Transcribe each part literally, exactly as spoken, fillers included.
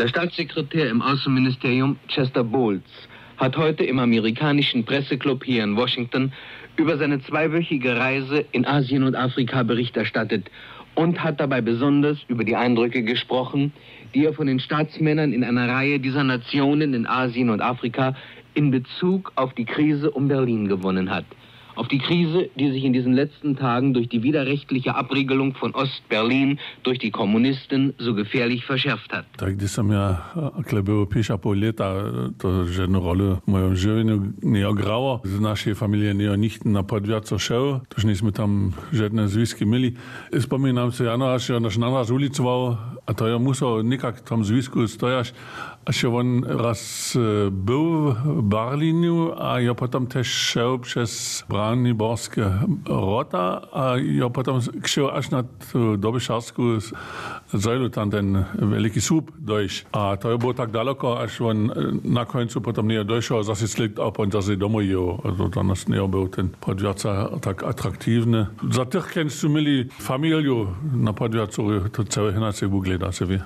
Der Staatssekretär im Außenministerium, Chester Bowles, hat heute im amerikanischen Presseclub hier in Washington über seine zweiwöchige Reise in Asien und Afrika Bericht erstattet und hat dabei besonders über die Eindrücke gesprochen, die er von den Staatsmännern in einer Reihe dieser Nationen in Asien und Afrika in Bezug auf die Krise um Berlin gewonnen hat. Auf die Krise, die sich in diesen letzten Tagen durch die widerrechtliche Abriegelung von Ost-Berlin durch die Kommunisten so gefährlich verschärft hat. Gdy som ja klebeł pisza po lata, to żadną rolę w moim życiu nie ograło. Z naszej familii nie nikt na podwiaco szedł, toż nie tam żadne związki mieli. Wspominam sobie, ano, aż ja nasz naraz ulicował, a to ja musiał nikak tam związku stojać, aż on raz był w Berlinu, a ja potem też szedł przez Braniborskie Rota, a ja potem szedł aż na Dobyszarsku Zajlu tam ten wielki słup dojść. A to było tak daleko, aż on na końcu potem nie dojrzał, zase slikt op on zase domov jel. Also to nas nie był ten podwiaca tak atraktywny. Za tych, którzy mieli familię na podwiacu, to całe inaczej wygląda sobie.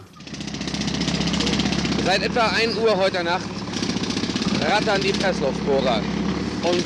Seit etwa ein Uhr heute Nacht rattern die Pressluftbohrer und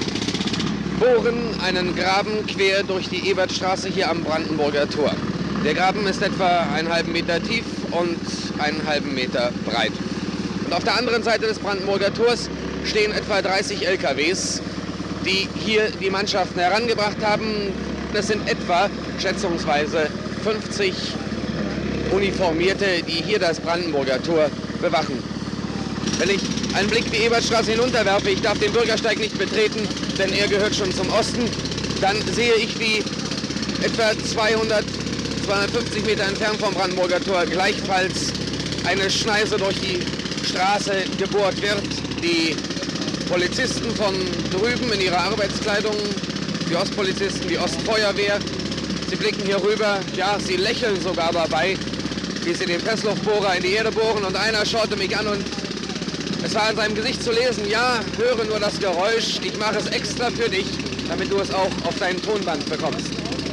bohren einen Graben quer durch die Ebertstraße hier am Brandenburger Tor. Der Graben ist etwa einen halben Meter tief und einen halben Meter breit. Und auf der anderen Seite des Brandenburger Tors stehen etwa dreißig L K Ws, die hier die Mannschaften herangebracht haben. Das sind etwa schätzungsweise fünfzig Uniformierte, die hier das Brandenburger Tor bewachen. Wenn ich einen Blick die Ebertstraße hinunterwerfe, ich darf den Bürgersteig nicht betreten, denn er gehört schon zum Osten, dann sehe ich, wie etwa zweihundert, zweihundertfünfzig Meter entfernt vom Brandenburger Tor gleichfalls eine Schneise durch die Straße gebohrt wird. Die Polizisten von drüben in ihrer Arbeitskleidung, die Ostpolizisten, die Ostfeuerwehr, sie blicken hier rüber, ja, sie lächeln sogar dabei, wie sie den Pressluftbohrer in die Erde bohren, und einer schaute mich an und es war in seinem Gesicht zu lesen: ja, höre nur das Geräusch, ich mache es extra für dich, damit du es auch auf dein Tonband bekommst.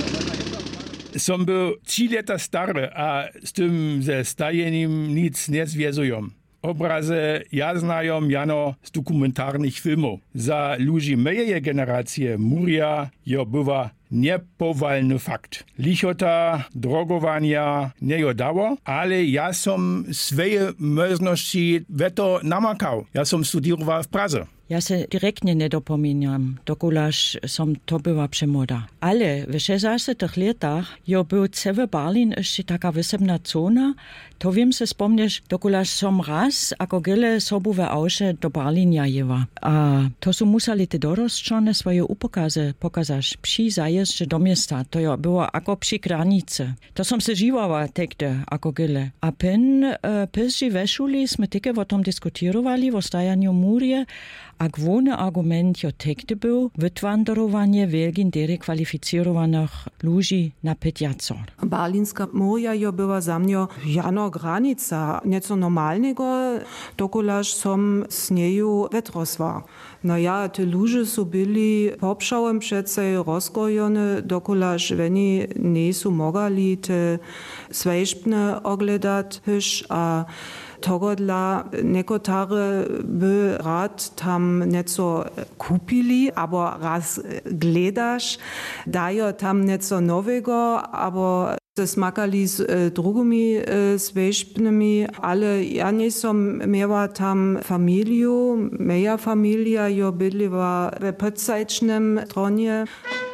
Som był trzy lata stary, a z tym ze stajeniem nic nie związują. Obrazy ja znają jano z dokumentarnych filmów. Za ludzi mojej generacji Muria jo bywa niepowalny fakt. Lichota drogowania nie jo dało, ale ja som swoje możności weto namakał. Ja som studiował w Pradze. Ja se direktnie nie dopominam, dokulaż som to była przemoda. Ale w szesnastych latach jo był cały Berlin jeszcze taka wysebna zona, to wiem se spomniesz, dokulaż som raz ako gile sobu w ausze do Berlinia jewa. A to su museli te dorosczone swoje upokazy pokazać przy zajeździe do miasta. To jo było ako przy granicy. To som se żywała tekde ako gile. A pen uh, pizzi we szuli sme teke o tom diskutirowali, o stajaniu murie, a główny argument jo tekde był wytwandarowanie wielgin derekwalifikowanych ludzi na pediator. Berlinska muria jo była za mnie jano granica, nieco normalnego, dokulaż som z nieju wetrosła. No ja, te ludzie su byli poprzałem przece rozgojone, dokulaż oni nie su mogli te swejszpne ogledać, a togo dla nekotare by rad tam nieco kupili, aber raz gledaš, dajo tam nieco nowego, aber se smakali z e, drugimi e, svešpnimi, ale ja nisam miała tam familiju, moja familija jo bydliła w podsajčnem stronie.